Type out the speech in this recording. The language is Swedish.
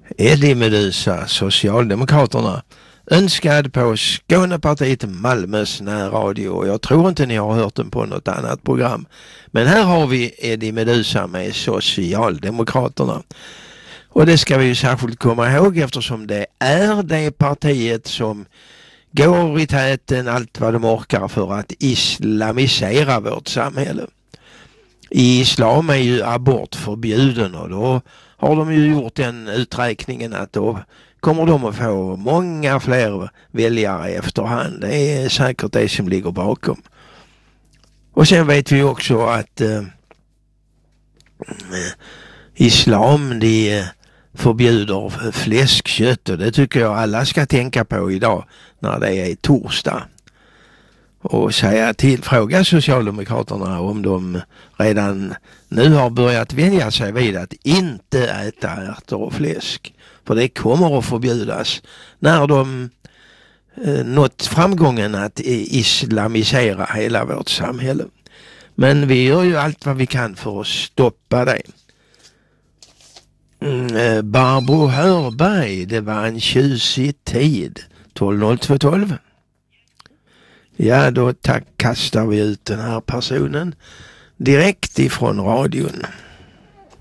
Eddie Meduza, Socialdemokraterna, önskad på Skånepartiet Malmös närradio, och jag tror inte ni har hört den på något annat program. Men här har vi Eddie Meduza med Socialdemokraterna. Och det ska vi ju särskilt komma ihåg, eftersom det är det partiet som går i täten allt vad de orkar för att islamisera vårt samhälle. I islam är ju abort förbjuden, och då har de ju gjort den uträkningen att då kommer de att få många fler väljare i efterhand. Det är säkert det som ligger bakom. Och sen vet vi också att islam, de förbjuder fläskkött, och det tycker jag alla ska tänka på idag när det är torsdag. Och fråga Socialdemokraterna om de redan nu har börjat vänja sig vid att inte äta ärtor och fläsk. För det kommer att förbjudas när de nått framgången att islamisera hela vårt samhälle. Men vi gör ju allt vad vi kan för att stoppa det. Barbro Hörberg, det var en tjusig tid. 12.02.12. Ja, då kastar vi ut den här personen direkt ifrån radion.